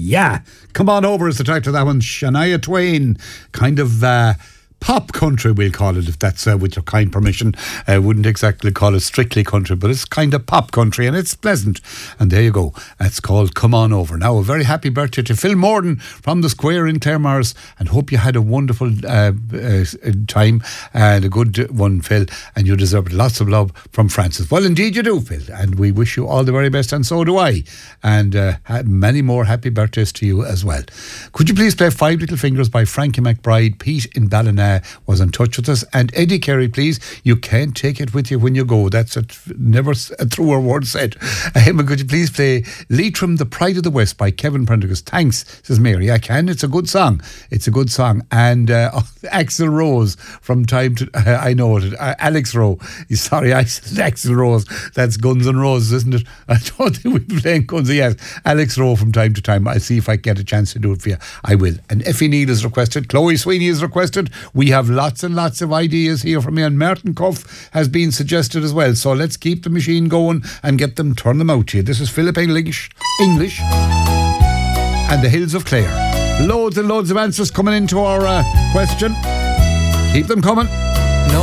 Yeah, come on over is the title of that one. Shania Twain, kind of pop country, we'll call it, if that's with your kind permission. Wouldn't exactly call it strictly country, but it's kind of pop country, and it's pleasant. And there you go. It's called Come On Over. Now, a very happy birthday to Phil Morden from the Square in Claremorris, and hope you had a wonderful time, and a good one, Phil, and you deserve lots of love from Francis. Well, indeed you do, Phil, and we wish you all the very best, and so do I. And many more happy birthdays to you as well. Could you please play Five Little Fingers by Frankie McBride? Pete in Ballina was in touch with us, and Eddie Carey, please, You Can't Take It With You When You Go. That's never a truer word said. But could you please play Leitrim, The Pride of the West by Kevin Prendergast? Thanks, says Mary. I can. It's a good song. It's a good song. And Axl Rose from time to I know it. Alex Rowe. Sorry, I said Axl Rose. That's Guns N' Roses, isn't it? I don't think we're playing Guns. Yes, Alex Rowe from time to time. I'll see if I get a chance to do it for you. I will. And Effie Neal is requested. Chloe Sweeney is requested. We have lots and lots of ideas here from me, and Martin Cuff has been suggested as well. So let's keep the machine going and turn them out to you. This is Philip English and the Hills of Clare. Loads and loads of answers coming into our question. Keep them coming.